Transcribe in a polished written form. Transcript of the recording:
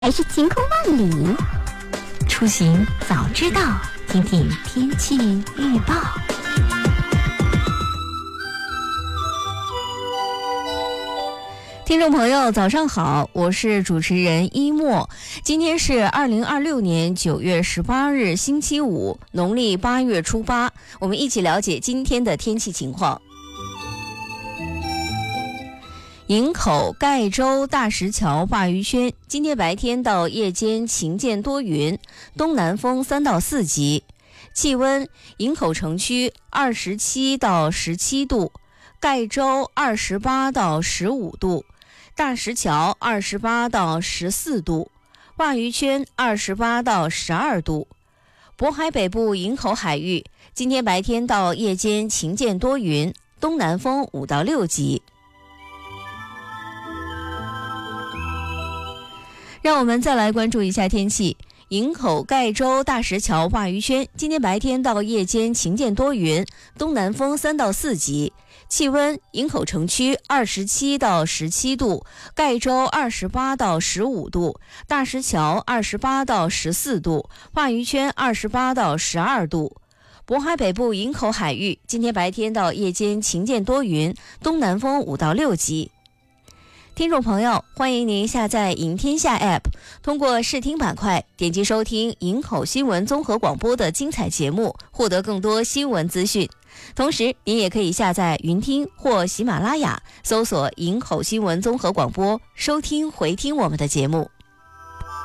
还是晴空万里？出行早知道，听听天气预报。听众朋友早上好，我是主持人一墨。今天是2026年9月18日星期五，农历8月初8，我们一起了解今天的天气情况。营口、盖州、大石桥、鲅鱼圈，今天白天到夜间晴间多云，东南风3到4级。气温：营口城区27到17度，盖州28到15度，大石桥28到14度，鲅鱼圈28到12度。渤海北部营口海域，今天白天到夜间晴间多云，东南风5到6级。让我们再来关注一下天气。营口、盖州、大石桥、鲅鱼圈，今天白天到夜间晴间多云，东南风3到4级。气温：营口城区27到17度，盖州28到15度，大石桥28到14度，鲅鱼圈28到12度。渤海北部营口海域，今天白天到夜间晴间多云，东南风5到6级。听众朋友，欢迎您下载赢天下 App， 通过视听板块点击收听营口新闻综合广播的精彩节目，获得更多新闻资讯。同时，您也可以下载云听或喜马拉雅，搜索营口新闻综合广播，收听回听我们的节目。